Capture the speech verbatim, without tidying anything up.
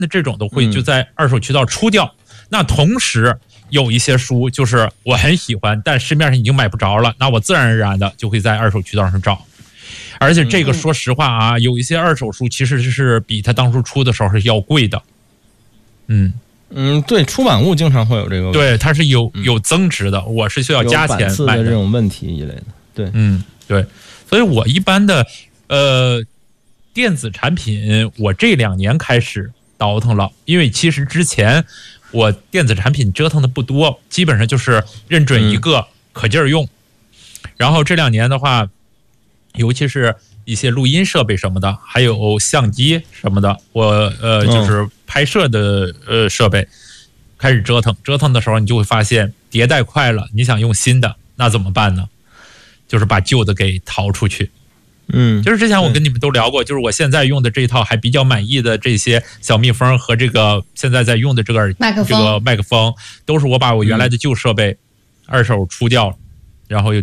那这种的会就在二手渠道出掉。嗯、那同时有一些书就是我很喜欢，但市面上已经买不着了，那我自然而然的就会在二手渠道上找。而且这个说实话啊，有一些二手书其实是比它当初出的时候是要贵的。嗯嗯，对，出版物经常会有这个问题， 对，它是有有增值的，我是需要加钱买的这种问题一类的。对， 嗯，对，所以我一般的呃电子产品，我这两年开始倒腾了，因为其实之前我电子产品折腾的不多，基本上就是认准一个可劲儿用。嗯、然后这两年的话，尤其是一些录音设备什么的，还有相机什么的，我呃就是拍摄的呃设备开始折腾。折腾的时候，你就会发现迭代快了，你想用新的，那怎么办呢？就是把旧的给淘出去。 嗯， 就是之前我跟你们都聊过，就是我现在用的这一套还比较满意的这些小蜜蜂和这个现在在用的这个麦克风， 这个麦克风，都是我把我原来的旧设备二手出掉了，然后又